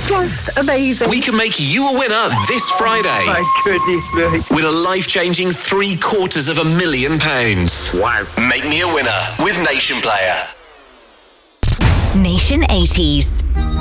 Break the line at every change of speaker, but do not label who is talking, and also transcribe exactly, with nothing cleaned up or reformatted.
Just amazing.
We can make you a winner this Friday.
Oh, my goodness me.
With a life-changing three quarters of a million pounds.
Wow.
Make me a winner with Nation Player.
Nation eighties.